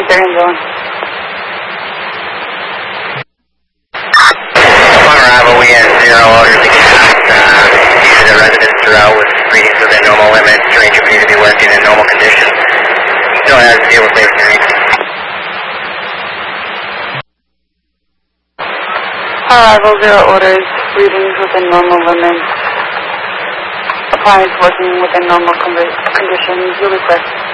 with their hands on. Upon arrival, we had 0 orders of gas. These are the residents throughout with readings within normal limits. Range appear to be working in normal conditions. Still has stable stationary. Arrival, 0 orders, readings within normal limits. Appliance working within normal conditions. You'll be clear.